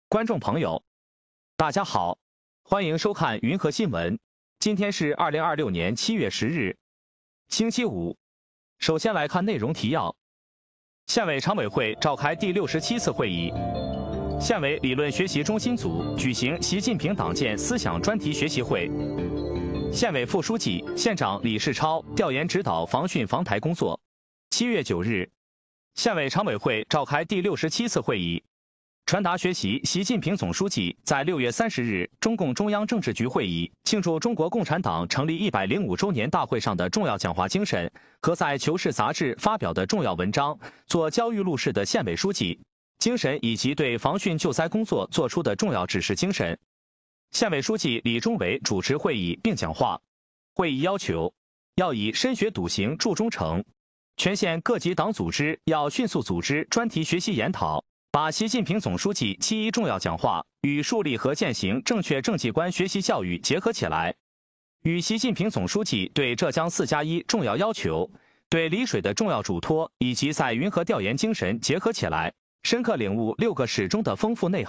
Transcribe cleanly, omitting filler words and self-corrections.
观众朋友，大家好，欢迎收看云和新闻。今天是2026年7月10日，星期五。首先来看内容提要：县委常委会召开第67次会议，县委理论学习中心组举行习近平党建思想专题学习会。县委副书记、县长李世超调研指导防汛防台工作。7月9日，县委常委会召开第67次会议。传达学习习近平总书记在6月30日中共中央政治局会议庆祝中国共产党成立105周年大会上的重要讲话精神和在《求是》杂志发表的重要文章做教育路试的县委书记精神以及对防汛救灾工作作出的重要指示精神。县委书记李忠伟主持会议并讲话。会议要求，要以身学笃行铸忠诚，全县各级党组织要迅速组织专题学习研讨，把习近平总书记7.1重要讲话与树立和践行正确政绩观学习教育结合起来，与习近平总书记对浙江4+1重要要求、对丽水的重要嘱托以及在云和调研精神结合起来，深刻领悟6个始终的丰富内涵。